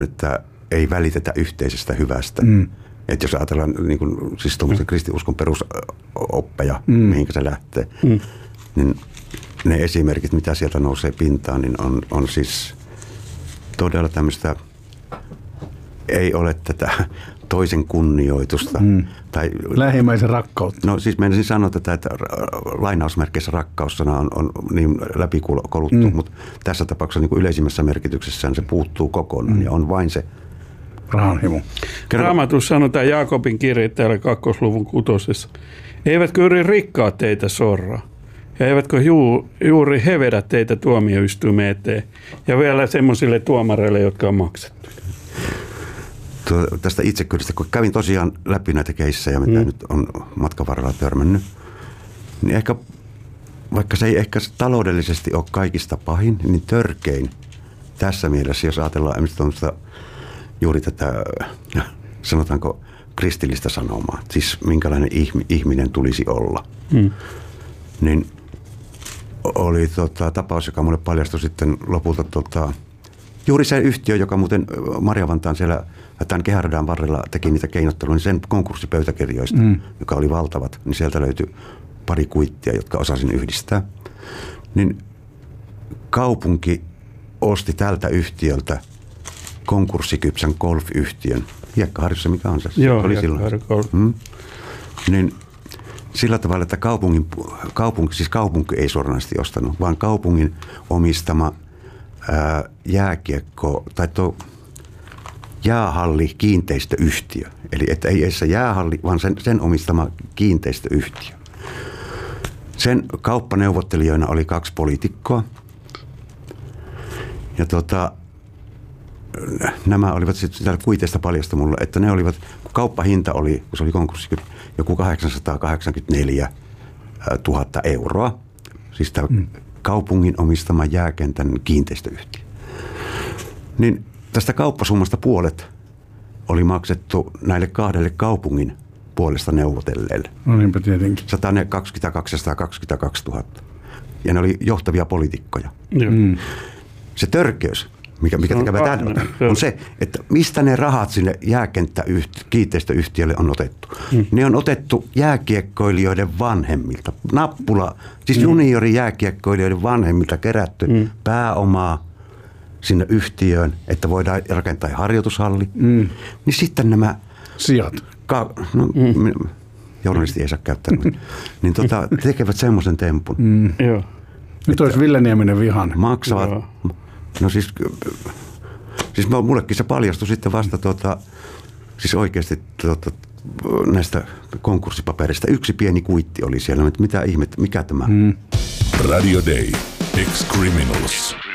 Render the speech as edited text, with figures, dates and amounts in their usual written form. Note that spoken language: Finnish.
että ei välitetä yhteisestä hyvästä. Että jos ajatellaan niin kuin, siis kristinuskon perusoppeja, mihinkä se lähtee, niin ne esimerkit, mitä sieltä nousee pintaan, niin on siis todella tämmöistä, ei ole tätä toisen kunnioitusta. Tai lähimmäisen rakkautta. No siis meinasin sanoa tätä, että lainausmerkeissä rakkaussana on niin läpikoluttu, mutta tässä tapauksessa niin kuin yleisimmässä merkityksessään se puuttuu kokonaan ja on vain se rahanhimo. Raamatussa sanotaan Jaakobin kirjeellä 2. luvun 6. Eivätkö juuri rikkaat teitä sorraa? Ja eivätkö juuri he vedä teitä tuomioistuimeen eteen? Ja vielä semmoisille tuomareille, jotka on maksettu. Tästä itsekyydestä, kun kävin tosiaan läpi näitä keissejä, mitä nyt on matkan varrella törmännyt, niin ehkä, vaikka se ei ehkä taloudellisesti ole kaikista pahin, niin törkein tässä mielessä, jos ajatellaan juuri tätä, sanotaanko, kristillistä sanomaa, siis minkälainen ihminen tulisi olla, niin oli tapaus, joka mulle paljastui sitten lopulta juuri se yhtiö, joka muuten Marjavantaan siellä tämän Kehäradan varrella teki niitä keinotteluja, niin sen konkurssipöytäkirjoista, joka oli valtavat, niin sieltä löytyi pari kuittia, jotka osasin yhdistää. Niin kaupunki osti tältä yhtiöltä konkurssikypsän golf-yhtiön. Hiekkaharjussa, mikä on se? Joo, oli silloin. Niin sillä tavalla, että kaupunki ei suoranaisesti ostanut, vaan kaupungin omistama jääkiekko tai jäähalli kiinteistöyhtiö. Eli että ei edes se jäähalli, vaan sen omistama kiinteistöyhtiö. Sen kauppaneuvottelijoina oli 2 poliitikkoa. Ja nämä olivat sitten täällä kuiteista paljasta mulle, että ne olivat, kun kauppahinta oli, kun se oli konkurssi, joku 884 000 euroa. Siis tämä kaupungin omistama jääkentän kiinteistöyhtiö. Niin tästä kauppasummasta puolet oli maksettu näille 2 kaupungin puolesta neuvotelleille. No niinpä tietenkin. 222 000. Ja ne oli johtavia poliitikkoja. Se törkeys, mikä tekevät on se, että mistä ne rahat sinne kiinteistöyhtiölle on otettu. Ne on otettu jääkiekkoilijoiden vanhemmilta. Siis juniorijääkiekkoilijoiden vanhemmilta kerätty pääomaa sinne yhtiöön, että voidaan rakentaa harjoitushalli. Niin sitten nämä sijat. Journalisti ei saa käyttää, niin tekevät semmoisen tempun. Joo. Nyt olisi Ville Nieminen vihan. Maksavat. Joo. No siis mullekin se paljastui sitten vasta siis oikeasti näistä konkurssipaperista. Yksi pieni kuitti oli siellä, että mitä ihmettä, mikä tämä? Radio Day. Ex-Criminals.